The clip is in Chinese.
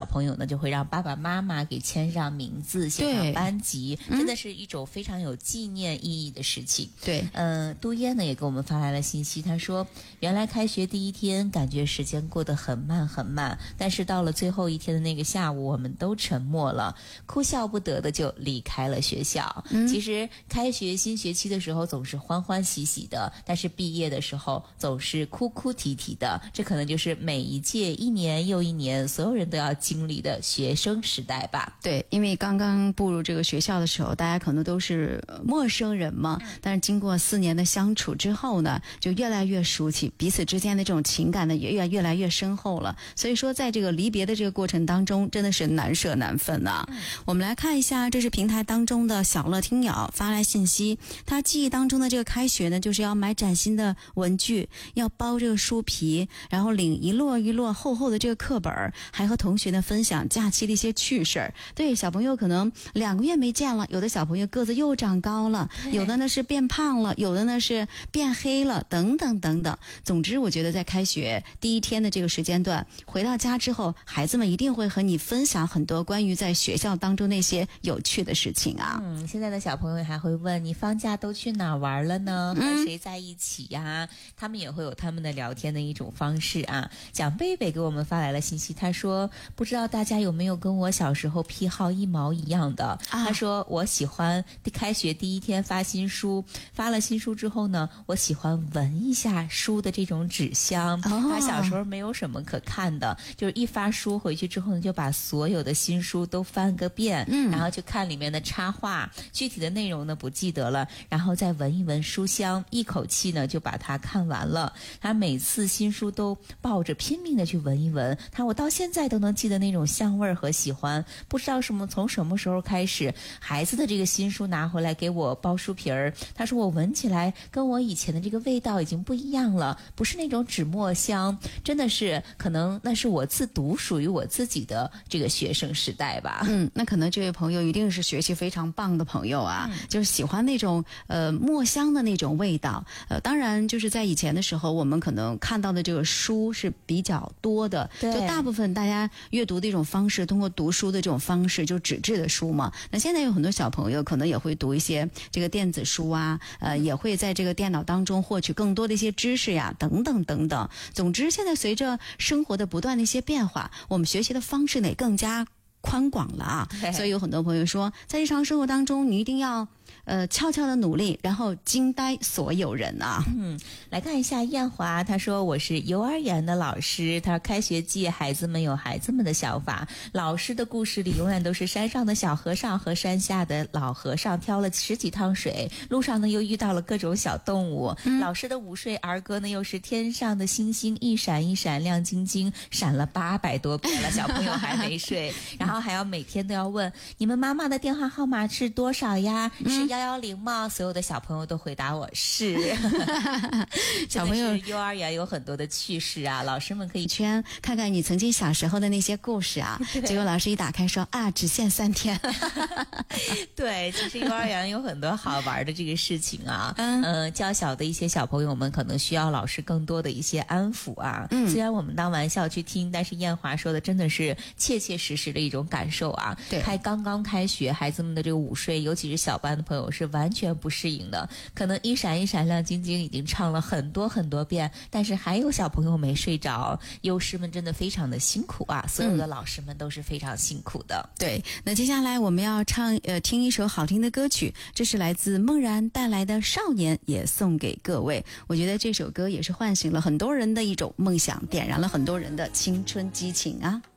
朋友呢就会让爸爸妈妈给签上名字，写上班级，真的是一种非常有纪念意义的事情。 对， 杜耶呢也给我们发来了信息，他说原来开学第一天感觉时间过得很慢很慢，但是到了最后一天的那个下午，我们都沉默了，哭笑不得的就离开了学校。其实开学新学期的时候总是欢欢喜喜的，但是毕业的时候总是哭哭啼啼的，这可能就是每一届一年又一年所有人都要经历的学生时代吧。 对，因为刚刚步入这个学校的时候，大家可能都是陌生人嘛，但是经过4年的相处之后呢，就越来越熟悉，彼此之间的这种情感呢也越来越深厚了。所以说在这个离别的这个过程当中，真的是难舍难分啊。我们来看一下，这是平台当中的小乐听友发来信息，他记忆当中的这个开学呢，就是要买崭新的文具，要包这个书皮，然后领一摞一摞厚厚的这个课本，还和同学呢分享假期的一些趣事儿。对，小朋友可能2个月没见了，有的小朋友个子又长高了，有的呢是变胖了，有的呢是变黑了，等等等等。总之我觉得在开学第一天的这个时间段，回到家之后，孩子们一定会和你分享很多关于在学校当中那些有趣的事情啊。 现在的小朋友还会问你放假都去哪玩了呢？和谁在一起呀？他们也会有他们的聊天的一种方式啊。蒋贝贝给我们发来了信息，他说不知道大家有没有跟我小时候癖好一毛一样的。他说我喜欢开学第一天发新书，发了新书之后呢，我喜欢闻一下书的这种纸香。他小时候没有什么可看的，就是一发书回去之后呢，就把所有的新书都翻个遍，然后就看里面的插画，具体的内容呢不记得了，然后再闻一闻书香，一口气呢就把它看完了。他每次新书都抱着拼命的去闻一闻，我到现在都能记得那种香味和喜欢。不知道从什么时候开始，孩子的这个新书拿回来给我包书皮儿，他说我闻起来跟我以前的这个味道已经不一样了，不是那种纸墨香，真的是可能那是我独属于我自己的这个学生时代吧。 那可能这位朋友一定是学习非常棒的朋友啊，就是喜欢那种墨香的那种味道。当然就是在以前的时候，我们可能看到的这个书是比较多的，就大部分大家阅读的一种方式，通过读书的这种方式，就纸质的书嘛。那现在有很多小朋友可能也会读一些这个电子书啊，也会在这个电脑当中获取更多的一些知识呀，等等等等。总之现在随着生活的不断的一些变化，我们学习的方式呢也更加宽广了啊。所以有很多朋友说，在日常生活当中你一定要悄悄的努力，然后惊呆所有人啊。 来看一下燕华，他说我是幼儿园的老师，他说开学季孩子们有孩子们的想法，老师的故事里永远都是山上的小和尚和山下的老和尚挑了10几趟水，路上呢又遇到了各种小动物。老师的午睡儿歌呢又是天上的星星一闪一闪亮晶晶，闪了800多遍了，小朋友还没睡然后还要每天都要问你们妈妈的电话号码是多少呀？是110吗？所有的小朋友都回答我是小朋友幼儿园有很多的趣事啊，老师们可以圈看看你曾经小时候的那些故事啊。结果老师一打开说只限3天对，其实幼儿园有很多好玩的这个事情啊。较小的一些小朋友们可能需要老师更多的一些安抚啊。虽然我们当玩笑去听，但是燕华说的真的是切切实实的一种感受啊。对，刚刚开学，孩子们的这个午睡，尤其是小班的朋友是完全不适应的，可能一闪一闪亮晶晶已经唱了很多很多遍，但是还有小朋友没睡着，幼师们真的非常的辛苦啊，所有的老师们都是非常辛苦的。 对，那接下来我们要听一首好听的歌曲，这是来自梦然带来的《少年》，也送给各位。我觉得这首歌也是唤醒了很多人的一种梦想，点燃了很多人的青春激情啊。